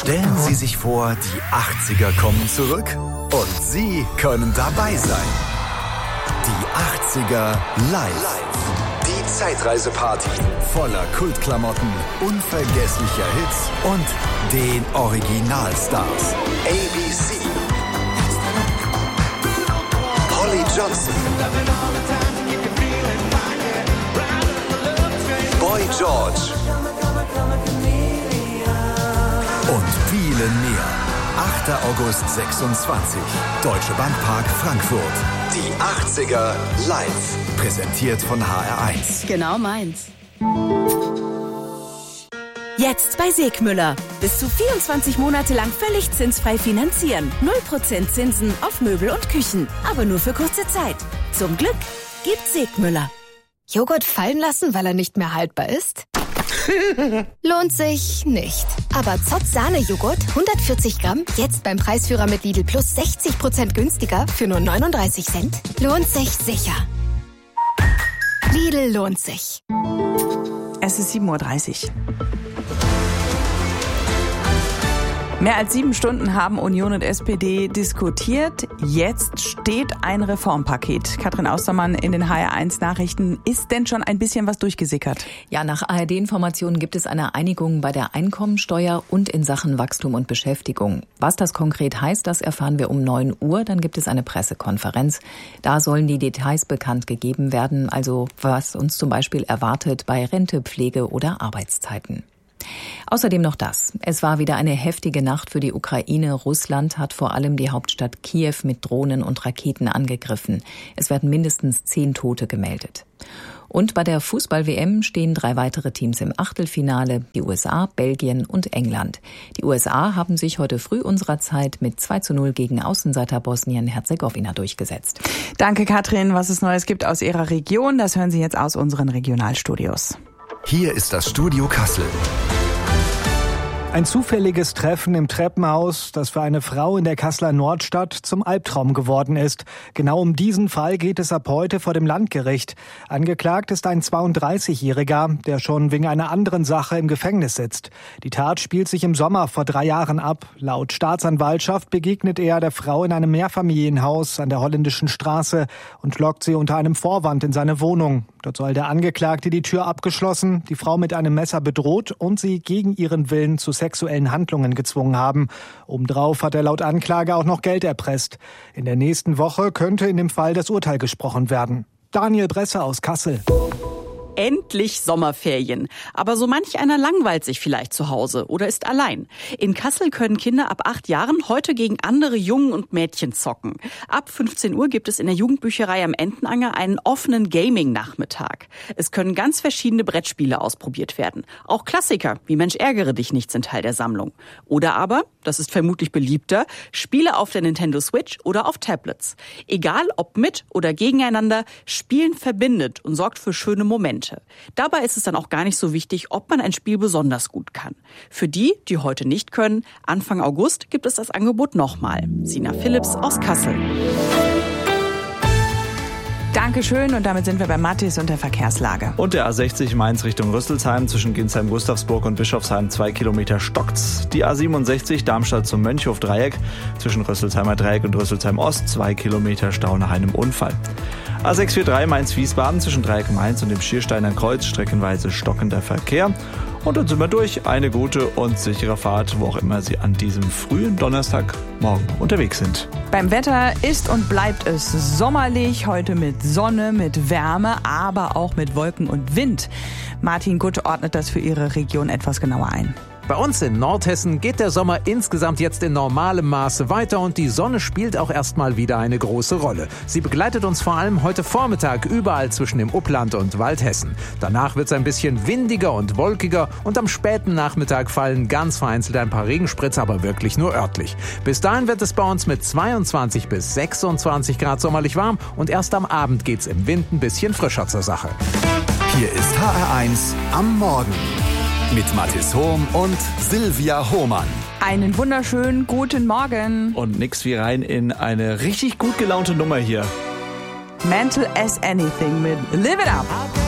Stellen Sie sich vor, die 80er kommen zurück und Sie können dabei sein. Die 80er live. Die Zeitreiseparty voller Kultklamotten, unvergesslicher Hits und den Originalstars. ABC, Holly Johnson, Boy George und viele mehr. 8. August 26. Deutsche Bankpark Frankfurt. Die 80er live. Präsentiert von HR1. Genau meins. Jetzt bei Segmüller. Bis zu 24 Monate lang völlig zinsfrei finanzieren. 0% Zinsen auf Möbel und Küchen. Aber nur für kurze Zeit. Zum Glück gibt's Segmüller. Joghurt fallen lassen, weil er nicht mehr haltbar ist? Lohnt sich nicht. Aber Zott Sahne-Joghurt, 140 Gramm, jetzt beim Preisführer mit Lidl Plus 60% günstiger für nur 39 Cent. Lohnt sich sicher. Lidl lohnt sich. Es ist 7:30 Uhr. Mehr als 7 Stunden haben Union und SPD diskutiert. Jetzt steht ein Reformpaket. Katrin Austermann in den HR1 Nachrichten. Ist denn schon ein bisschen was durchgesickert? Ja, nach ARD-Informationen gibt es eine Einigung bei der Einkommensteuer und in Sachen Wachstum und Beschäftigung. Was das konkret heißt, das erfahren wir um 9 Uhr. Dann gibt es eine Pressekonferenz. Da sollen die Details bekannt gegeben werden. Also was uns zum Beispiel erwartet bei Rente, Pflege oder Arbeitszeiten. Außerdem noch das. Es war wieder eine heftige Nacht für die Ukraine. Russland hat vor allem die Hauptstadt Kiew mit Drohnen und Raketen angegriffen. Es werden mindestens 10 Tote gemeldet. Und bei der Fußball-WM stehen 3 weitere Teams im Achtelfinale, die USA, Belgien und England. Die USA haben sich heute früh unserer Zeit mit 2:0 gegen Außenseiter Bosnien-Herzegowina durchgesetzt. Danke, Katrin. Was es Neues gibt aus Ihrer Region, das hören Sie jetzt aus unseren Regionalstudios. Hier ist das Studio Kassel. Ein zufälliges Treffen im Treppenhaus, das für eine Frau in der Kasseler Nordstadt zum Albtraum geworden ist. Genau um diesen Fall geht es ab heute vor dem Landgericht. Angeklagt ist ein 32-Jähriger, der schon wegen einer anderen Sache im Gefängnis sitzt. Die Tat spielt sich im Sommer vor 3 Jahren ab. Laut Staatsanwaltschaft begegnet er der Frau in einem Mehrfamilienhaus an der Holländischen Straße und lockt sie unter einem Vorwand in seine Wohnung. Dort soll der Angeklagte die Tür abgeschlossen, die Frau mit einem Messer bedroht und sie gegen ihren Willen zu sexuellen Handlungen gezwungen haben. Obendrauf hat er laut Anklage auch noch Geld erpresst. In der nächsten Woche könnte in dem Fall das Urteil gesprochen werden. Daniel Bresser aus Kassel. Endlich Sommerferien. Aber so manch einer langweilt sich vielleicht zu Hause oder ist allein. In Kassel können Kinder ab 8 Jahren heute gegen andere Jungen und Mädchen zocken. Ab 15 Uhr gibt es in der Jugendbücherei am Entenanger einen offenen Gaming-Nachmittag. Es können ganz verschiedene Brettspiele ausprobiert werden. Auch Klassiker wie Mensch ärgere dich nicht sind Teil der Sammlung. Oder aber, das ist vermutlich beliebter, Spiele auf der Nintendo Switch oder auf Tablets. Egal ob mit oder gegeneinander, Spielen verbindet und sorgt für schöne Momente. Dabei ist es dann auch gar nicht so wichtig, ob man ein Spiel besonders gut kann. Für die, die heute nicht können, Anfang August gibt es das Angebot nochmal. Sina Philipps aus Kassel. Dankeschön und damit sind wir bei Mathis und der Verkehrslage. Und der A60 Mainz Richtung Rüsselsheim zwischen Ginsheim-Gustavsburg und Bischofsheim 2 Kilometer stockt's. Die A67 Darmstadt zum Mönchhof-Dreieck zwischen Rüsselsheimer Dreieck und Rüsselsheim-Ost 2 Kilometer Stau nach einem Unfall. A643 Mainz-Wiesbaden zwischen Dreieck Mainz und dem Schiersteiner Kreuz streckenweise stockender Verkehr. Und dann sind wir durch. Eine gute und sichere Fahrt, wo auch immer Sie an diesem frühen Donnerstagmorgen unterwegs sind. Beim Wetter ist und bleibt es sommerlich, heute mit Sonne, mit Wärme, aber auch mit Wolken und Wind. Martin Gutt ordnet das für Ihre Region etwas genauer ein. Bei uns in Nordhessen geht der Sommer insgesamt jetzt in normalem Maße weiter und die Sonne spielt auch erstmal wieder eine große Rolle. Sie begleitet uns vor allem heute Vormittag überall zwischen dem Upland und Waldhessen. Danach wird es ein bisschen windiger und wolkiger und am späten Nachmittag fallen ganz vereinzelt ein paar Regenspritzer, aber wirklich nur örtlich. Bis dahin wird es bei uns mit 22 bis 26 Grad sommerlich warm und erst am Abend geht's im Wind ein bisschen frischer zur Sache. Hier ist HR1 am Morgen mit Mathis Hohm und Silvia Hohmann. Einen wunderschönen guten Morgen. Und nix wie rein in eine richtig gut gelaunte Nummer hier. Mental as Anything mit Live It Up.